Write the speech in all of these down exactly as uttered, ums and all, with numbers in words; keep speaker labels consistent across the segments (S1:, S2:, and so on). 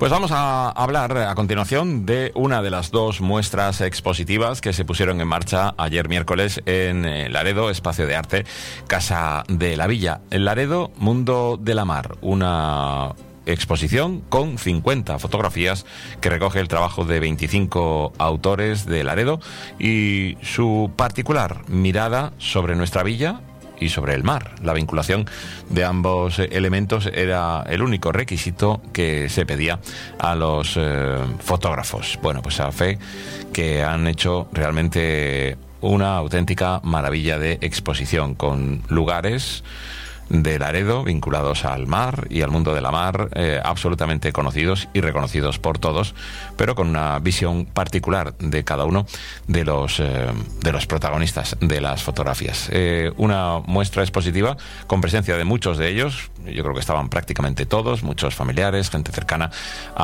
S1: Pues vamos a hablar a continuación de una de las dos muestras expositivas que se pusieron en marcha ayer miércoles en Laredo, Espacio de Arte, Casa de la Villa. En Laredo, Mundo de la Mar, una exposición con cincuenta fotografías que recoge el trabajo de veinticinco autores de Laredo y su particular mirada sobre nuestra villa y sobre el mar. La vinculación de ambos elementos era el único requisito que se pedía a los eh, fotógrafos. Bueno, pues a fe que han hecho realmente una auténtica maravilla de exposición con lugares de Laredo vinculados al mar y al mundo de la mar, eh, absolutamente conocidos y reconocidos por todos, pero con una visión particular de cada uno de los eh, de los protagonistas de las fotografías. Eh, una muestra expositiva con presencia de muchos de ellos. Yo creo que estaban prácticamente todos, muchos familiares, gente cercana.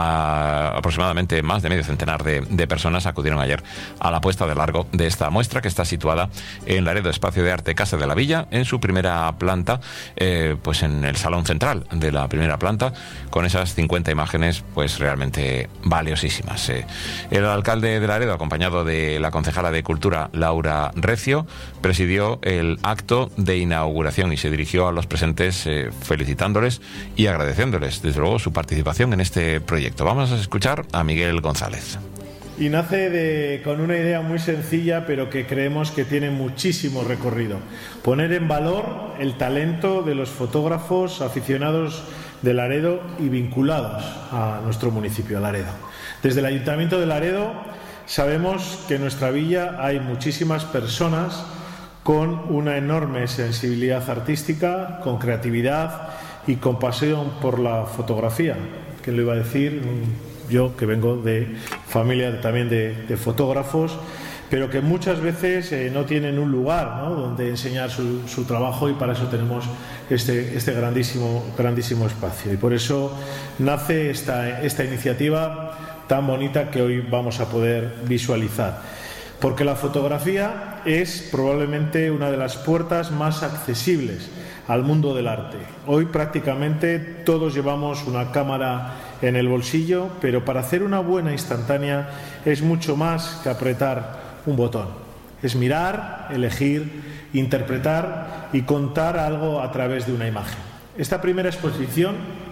S1: A aproximadamente más de medio centenar de, de personas acudieron ayer a la puesta de largo de esta muestra, que está situada en Laredo, Espacio de Arte, Casa de la Villa, en su primera planta, eh, pues en el salón central de la primera planta, con esas cincuenta imágenes pues realmente valiosísimas. Eh, el alcalde de Laredo, acompañado de la concejala de Cultura, Laura Recio, presidió el acto de inauguración y se dirigió a los presentes eh, felicitándoles y agradeciéndoles, desde luego, su participación en este proyecto. Vamos a escuchar a Miguel González.
S2: Y nace de, con una idea muy sencilla, pero que creemos que tiene muchísimo recorrido. Poner en valor el talento de los fotógrafos aficionados de Laredo y vinculados a nuestro municipio, Laredo. Desde el Ayuntamiento de Laredo sabemos que en nuestra villa hay muchísimas personas con una enorme sensibilidad artística, con creatividad y con pasión por la fotografía. ¿Quién lo iba a decir? Yo, que vengo de familia también de, de fotógrafos, pero que muchas veces eh, no tienen un lugar, ¿no?, donde enseñar su, su trabajo, y para eso tenemos este, este grandísimo, grandísimo espacio. Y por eso nace esta, esta iniciativa tan bonita que hoy vamos a poder visualizar. Porque la fotografía es probablemente una de las puertas más accesibles al mundo del arte. Hoy prácticamente todos llevamos una cámara en el bolsillo, pero para hacer una buena instantánea es mucho más que apretar un botón. Es mirar, elegir, interpretar y contar algo a través de una imagen. Esta primera exposición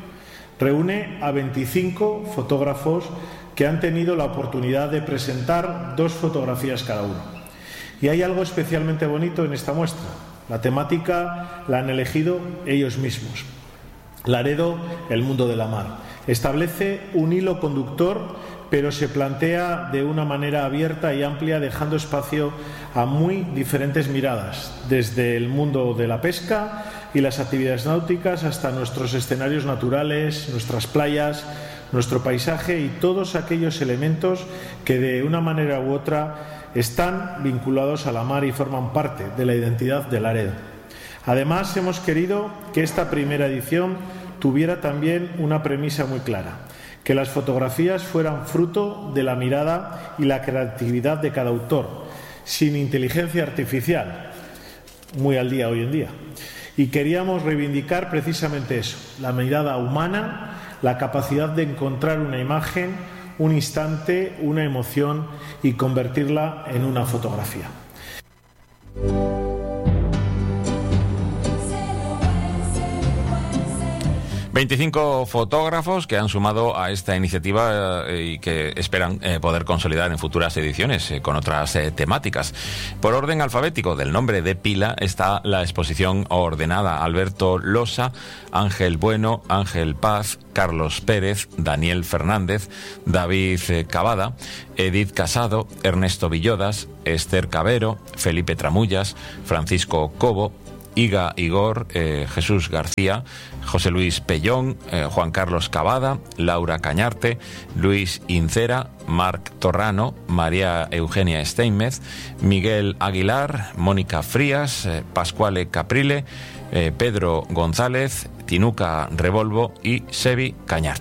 S2: reúne a veinticinco fotógrafos que han tenido la oportunidad de presentar dos fotografías cada uno. Y hay algo especialmente bonito en esta muestra. La temática la han elegido ellos mismos. Laredo, el mundo de la mar. Establece un hilo conductor, pero se plantea de una manera abierta y amplia, dejando espacio a muy diferentes miradas, desde el mundo de la pesca y las actividades náuticas hasta nuestros escenarios naturales, nuestras playas, nuestro paisaje y todos aquellos elementos que de una manera u otra están vinculados a la mar y forman parte de la identidad de Laredo. Además, hemos querido que esta primera edición tuviera también una premisa muy clara: que las fotografías fueran fruto de la mirada y la creatividad de cada autor, sin inteligencia artificial, muy al día hoy en día. Y queríamos reivindicar precisamente eso, la mirada humana, la capacidad de encontrar una imagen, un instante, una emoción y convertirla en una fotografía.
S1: veinticinco fotógrafos que han sumado a esta iniciativa eh, y que esperan eh, poder consolidar en futuras ediciones eh, con otras eh, temáticas. Por orden alfabético del nombre de pila está la exposición ordenada: Alberto Losa, Ángel Bueno, Ángel Paz, Carlos Pérez, Daniel Fernández, David eh, Cavada, Edith Casado, Ernesto Villodas, Esther Cabero, Felipe Tramullas, Francisco Cobo, Iga Igor, eh, Jesús García, José Luis Pellón, eh, Juan Carlos Cavada, Laura Cañarte, Luis Incera, Marc Torrano, María Eugenia Steinmetz, Miguel Aguilar, Mónica Frías, eh, Pascuale Caprile, eh, Pedro González, Tinuca Revolvo y Sebi Cañarte.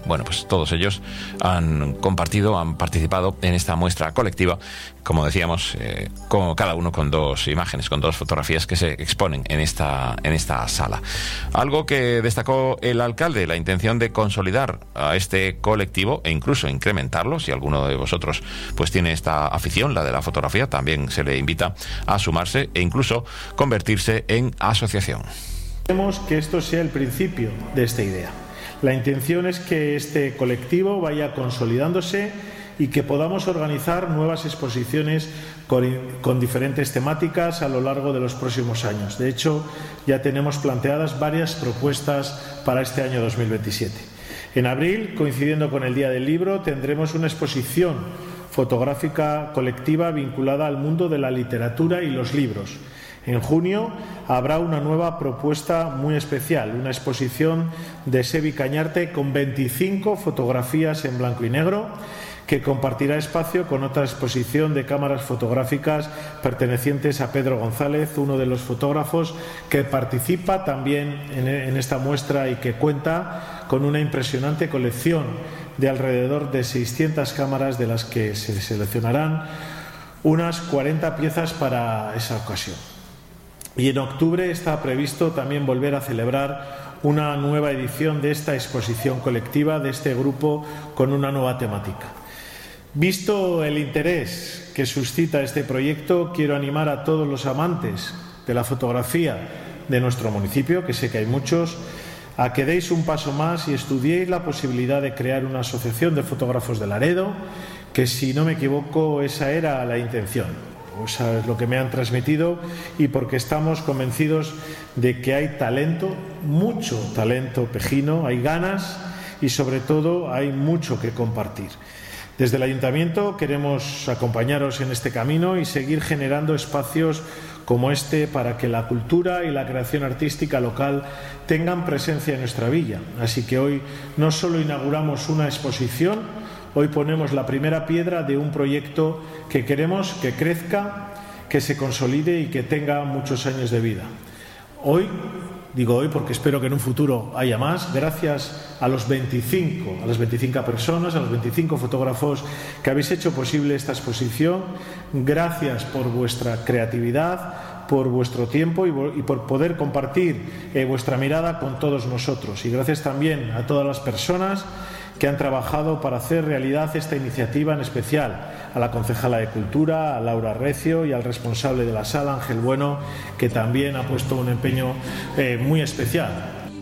S1: bueno, pues todos ellos han compartido, han participado en esta muestra colectiva, como decíamos, eh, con cada uno con dos imágenes, con dos fotografías que se exponen en esta, en esta sala. Algo que destacó el alcalde, la intención de consolidar a este colectivo e incluso incrementarlo. Si alguno de vosotros pues tiene esta afición, la de la fotografía, también se le invita a sumarse e incluso convertirse en asociación.
S2: Queremos que esto sea el principio de esta idea. La intención es que este colectivo vaya consolidándose y que podamos organizar nuevas exposiciones con, con diferentes temáticas a lo largo de los próximos años. De hecho, ya tenemos planteadas varias propuestas para este año dos mil veintisiete. En abril, coincidiendo con el Día del Libro, tendremos una exposición fotográfica colectiva vinculada al mundo de la literatura y los libros. En junio habrá una nueva propuesta muy especial, una exposición de Sebi Cañarte con veinticinco fotografías en blanco y negro, que compartirá espacio con otra exposición de cámaras fotográficas pertenecientes a Pedro González, uno de los fotógrafos que participa también en, en esta muestra y que cuenta con una impresionante colección de alrededor de seiscientas cámaras, de las que se seleccionarán unas cuarenta piezas para esa ocasión. Y en octubre está previsto también volver a celebrar una nueva edición de esta exposición colectiva, de este grupo, con una nueva temática. Visto el interés que suscita este proyecto, quiero animar a todos los amantes de la fotografía de nuestro municipio, que sé que hay muchos, a que deis un paso más y estudiéis la posibilidad de crear una asociación de fotógrafos de Laredo, que, si no me equivoco, esa era la intención. O sea, es lo que me han transmitido, y porque estamos convencidos de que hay talento, mucho talento pejino, hay ganas y sobre todo hay mucho que compartir. Desde el Ayuntamiento queremos acompañaros en este camino y seguir generando espacios como este para que la cultura y la creación artística local tengan presencia en nuestra villa. Así que hoy no solo inauguramos una exposición, hoy ponemos la primera piedra de un proyecto que queremos que crezca, que se consolide y que tenga muchos años de vida. Hoy, digo hoy porque espero que en un futuro haya más, gracias a los veinticinco, a las veinticinco personas, a los veinticinco fotógrafos que habéis hecho posible esta exposición, gracias por vuestra creatividad, por vuestro tiempo y por poder compartir eh, vuestra mirada con todos nosotros. Y gracias también a todas las personas que han trabajado para hacer realidad esta iniciativa, en especial a la concejala de Cultura, a Laura Recio, y al responsable de la sala, Ángel Bueno, que también ha puesto un empeño eh, muy especial.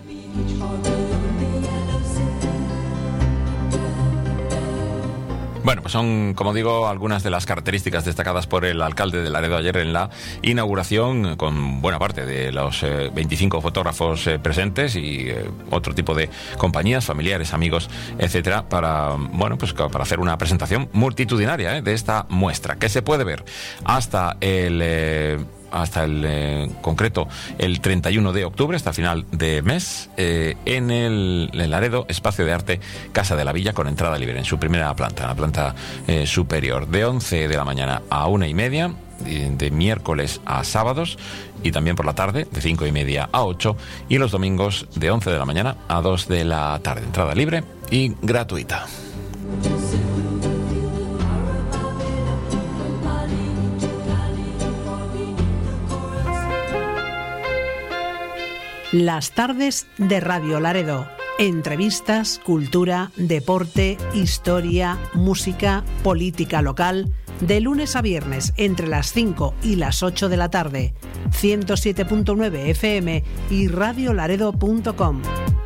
S1: Bueno, pues son, como digo, algunas de las características destacadas por el alcalde de Laredo ayer en la inauguración, con buena parte de los eh, veinticinco fotógrafos eh, presentes y eh, otro tipo de compañías, familiares, amigos, etcétera, para, bueno, pues para hacer una presentación multitudinaria eh, de esta muestra, que se puede ver hasta el... Eh, hasta el eh, concreto el treinta y uno de octubre, hasta final de mes, eh, en el en Laredo Espacio de Arte Casa de la Villa, con entrada libre en su primera planta, en la planta eh, superior, de once de la mañana a una y media, de, de miércoles a sábados, y también por la tarde de cinco y media a ocho, y los domingos de once de la mañana a dos de la tarde. Entrada libre y gratuita.
S3: Las tardes de Radio Laredo. Entrevistas, cultura, deporte, historia, música, política local. De lunes a viernes entre las cinco y las ocho de la tarde. ciento siete punto nueve F M y radio laredo punto com.